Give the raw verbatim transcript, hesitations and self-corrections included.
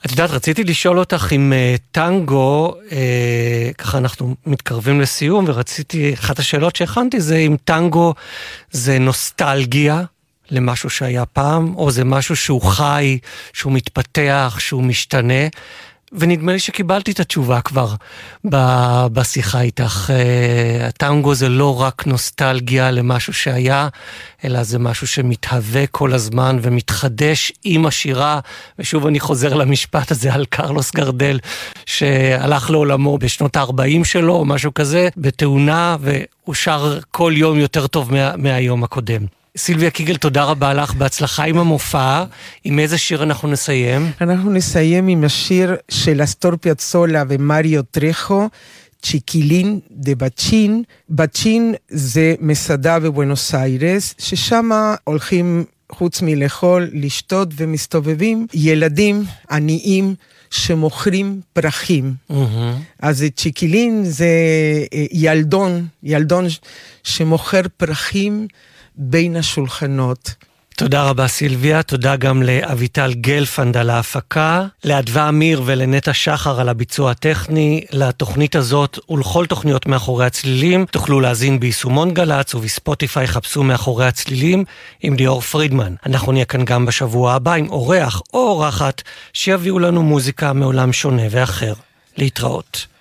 את יודעת, רציתי לשאול אותך אם uh, טנגו, uh, ככה אנחנו מתקרבים לסיום, ורציתי, אחת השאלות שהכנתי זה אם טנגו זה נוסטלגיה למשהו שהיה פעם, או זה משהו שהוא חי, שהוא מתפתח, שהוא משתנה, ונדמה לי שקיבלתי את התשובה כבר ב- בשיחה איתך. הטנגו זה לא רק נוסטלגיה למשהו שהיה, אלא זה משהו שמתהווה כל הזמן ומתחדש עם השירה, ושוב אני חוזר למשפט הזה על קרלוס גרדל, שהלך לעולמו בשנות ה-ארבעים שלו, או משהו כזה, בתאונה, והוא שר כל יום יותר טוב מה- מהיום הקודם. סילביה קיגל, תודה רבה לך, בהצלחה עם המופע. עם איזה שיר אנחנו נסיים? אנחנו נסיים עם השיר של אסטור פיאצולה ומריו טרחו, צ'יקילין דה בצ'ין. בצ'ין זה מסעדה בבואנוס איירס, ששם הולכים חוץ מלאכול, לשתות ומסתובבים ילדים עניים שמוכרים פרחים. Mm-hmm. אז צ'יקילין זה ילדון, ילדון שמוכר פרחים בין השולחנות. תודה רבה סילביה, תודה גם לאביטל גלפנד על ההפקה, לאדווה אמיר ולנטע שחר על הביצוע הטכני. לתוכנית הזאת ולכל תוכניות מאחורי הצלילים תוכלו להזין ביישומון גלץ ובספוטיפיי חפשו מאחורי הצלילים עם ליאור פרידמן. אנחנו נהיה כאן גם בשבוע הבא עם אורח או אורחת שיביאו לנו מוזיקה מעולם שונה ואחר. להתראות.